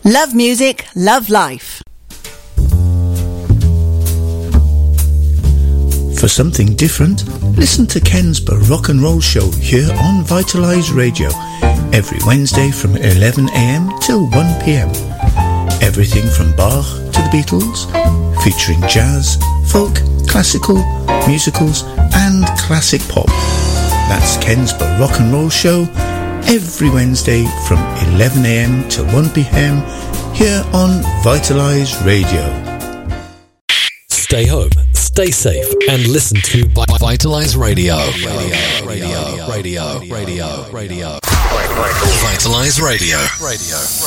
Love music, love life. For something different, listen to Ken's Baroque and Roll Show here on Vitalise Radio every Wednesday from 11 a.m. till 1 p.m. Everything from Bach to the Beatles, featuring jazz, folk, classical, musicals and classic pop. That's Ken's Baroque and Roll Show every Wednesday from 11 a.m. till 1 p.m. here on Vitalise Radio. Stay home, stay safe and listen to Vitalise Radio. Radio. Vitalise Radio.